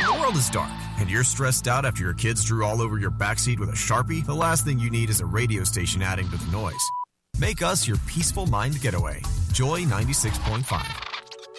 the world is dark and you're stressed out after your kids drew all over your backseat with a Sharpie, the last thing you need is a radio station adding to the noise. Make us your peaceful mind getaway. Joy 96.5.